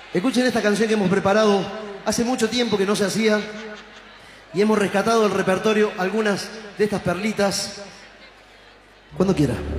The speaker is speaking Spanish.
Escuchen esta canción que hemos preparado hace mucho tiempo que no se hacía y hemos rescatado del repertorio algunas de estas perlitas. Cuando quiera.